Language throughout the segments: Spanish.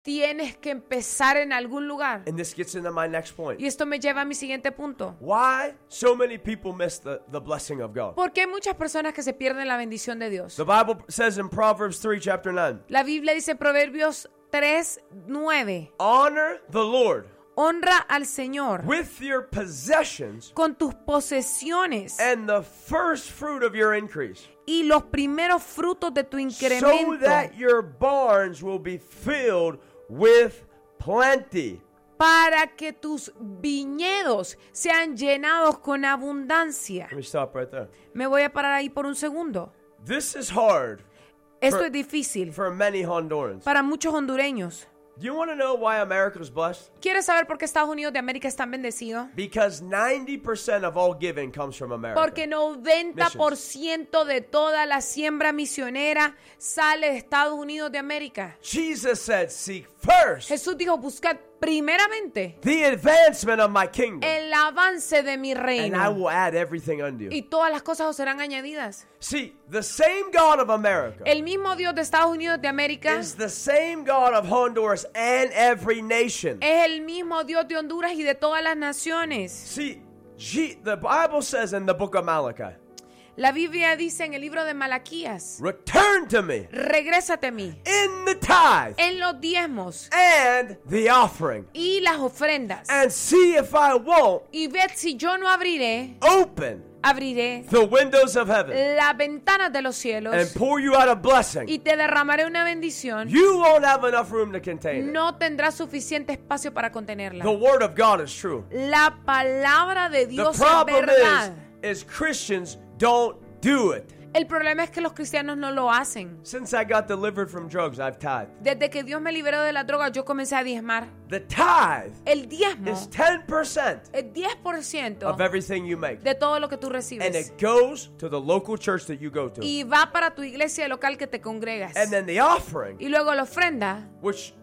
Tienes que empezar en algún lugar. And this gets into my next point. Y esto me lleva a mi siguiente punto. Why so many people miss the blessing of God? ¿Por qué hay muchas personas que se pierden la bendición de Dios? The Bible says in Proverbs 3, chapter 9, La Biblia dice en Proverbios 3:9. honor the Lord Honra al Señor with your possessions con tus posesiones and the first fruit of your increase, y los primeros frutos de tu so incremento, that your barns will be filled with plenty. para que tus viñedos sean llenados con abundancia. Let me stop right there. Me voy a parar ahí por un segundo. This is hard Esto es difícil for many Hondurans. para muchos hondureños. Do you want to know why America is blessed? ¿Quieres saber por qué Estados Unidos de América es tan bendecido? Because 90% of all giving comes from America. Porque 90% de toda la siembra misionera sale de Estados Unidos de América. Jesus said, seek first Jesús dijo, buscad primeramente the advancement of my kingdom, el avance de mi and I reino. will add everything unto you. Y todas las cosas os serán añadidas. See, the same God of America El mismo Dios de Estados Unidos de América is the same God of Honduras and every nation. es el mismo Dios de Honduras y de todas las naciones. See, the Bible says in the book of Malachi, La Biblia dice en el libro de Malaquías, return to me regrésate a mí in the tithe en los diezmos and the offering, y las ofrendas. and see if I won't Y ved si yo no abriré abriré the windows of heaven las ventanas de los and cielos pour you out a blessing. y te derramaré una bendición. You won't have enough room to contain it. No tendrás suficiente espacio para contenerla. The word of God is true. La palabra de The Dios es problem verdad. is Christians don't do it. El problema es que los cristianos no lo hacen. Since I got delivered from drugs, I've tithed. Desde que Dios me liberó de la droga, yo comencé a diezmar. The tithe El diezmo is 10% es 10% of everything you make. de todo lo que tú And recibes. it goes to the local church that you go to. Y va para tu iglesia local que te congregas. And then the offering, Y luego la ofrenda which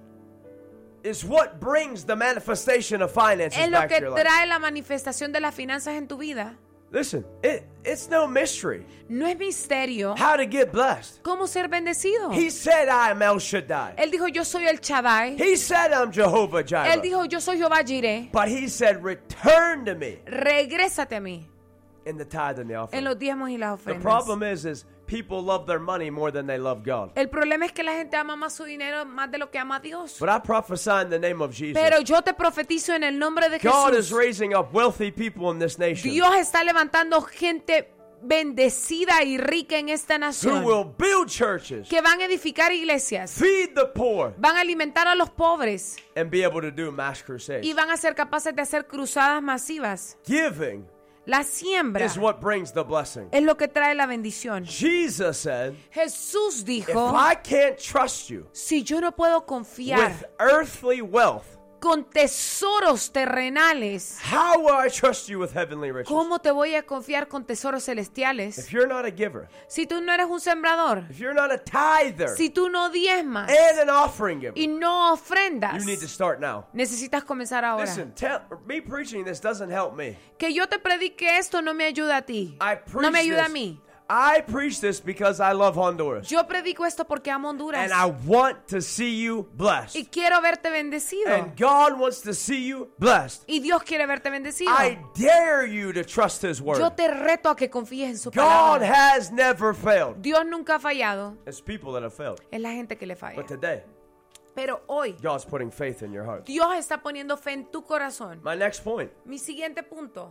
is what brings the manifestation of finances es lo back to que your life. trae la manifestación de las finanzas en tu vida. Listen, it's no mystery No es misterio how to get blessed. cómo ser bendecido. He said, I am El Shaddai. Él dijo, yo soy el Shaddai. He said, I'm Jehovah Él Jireh. dijo, yo soy Jehová Jireh. But he said, return to me Regrésate a mí in the tithe and the en offering. los diezmos y las The ofrendas. problem is people love their money more than they love God. El problema es que la gente ama más su dinero más de lo que ama a Dios. But I prophesy in the name of Jesus. Pero yo te profetizo en el nombre de God is Jesús. raising up wealthy people in this nation Dios está levantando gente bendecida y rica en esta who nación will build churches, que van a edificar iglesias, feed the poor, van a alimentar a los pobres and be able to do mass crusades. y van a ser capaces de hacer cruzadas masivas. Giving La siembra is what brings the blessing. es lo que trae la bendición. Jesus said, Jesús if dijo, I can't trust you si yo no puedo with confiar earthly wealth, con tesoros terrenales, how will I trust you with heavenly riches? ¿cómo te voy a confiar con tesoros celestiales? If you're not a giver, Si tú no eres un sembrador, if you're not a tither si tú no diezmas and an offering giver, y no ofrendas, you need to start now. necesitas comenzar ahora. Listen, me preaching this doesn't help me. Que yo te predique esto no me ayuda a ti. I No me preach ayuda a this. mí. I preach this because I love Honduras. Yo predico esto porque amo Honduras. And I want to see you blessed. Y quiero verte bendecido. And God wants to see you blessed. Y Dios quiere verte bendecido. I dare you to trust His Yo word. te reto a que confíes en su God palabra. has never failed. Dios nunca ha fallado. It's people that have failed. Es la gente que le falla. But today, Pero hoy, God's putting faith in your heart. Dios está poniendo fe en tu corazón. My next point. Mi siguiente punto.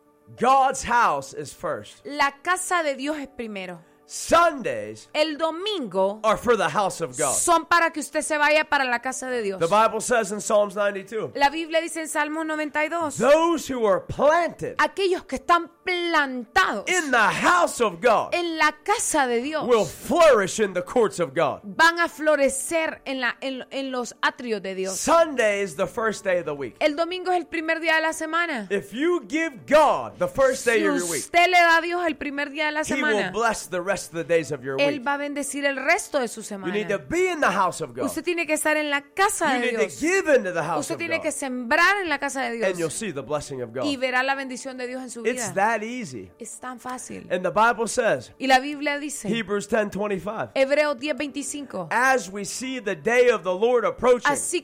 God's house is first. La casa de Dios es primero. Sundays El domingo are for the house of God. son para que usted se vaya para la casa de Dios. The Bible says in Psalms 92, La Biblia dice en Salmos 92. those who are planted Aquellos que están plantados in the house of God en la casa de Dios will flourish in the courts of God. van a florecer en los atrios de Dios. Sunday is the first day of the week. El domingo es el primer día de la semana. If you give God the first day Si of your week, usted le da a Dios el primer día de la He will semana, bless the rest rest of the days of your Él week. va a bendecir el resto de su You semana. need to be in the house of God. Usted tiene que estar en la casa You de need to Dios. give into the house Usted of tiene que God. sembrar en la casa de And you'll Dios see the blessing of y God. verá la bendición de Dios en su It's vida. that easy. Es tan fácil. And the Bible says, Y la Biblia dice, Hebrews 10:25, Hebreos 10:25, as we see the day of the Lord approaching, así